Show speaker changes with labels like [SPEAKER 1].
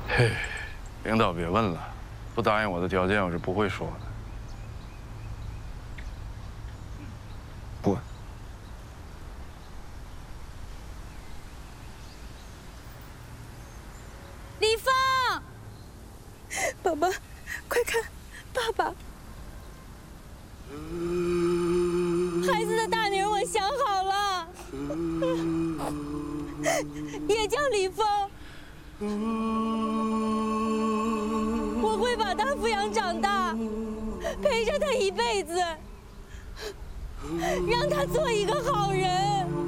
[SPEAKER 1] 嘿，领导别问了，不答应我的条件，我是不会说的。
[SPEAKER 2] 不。
[SPEAKER 3] 李芳，爸爸，快看，爸爸，孩子的大名我想好了，也叫李峰。我会把他抚养长大，陪着他一辈子，让他做一个好人。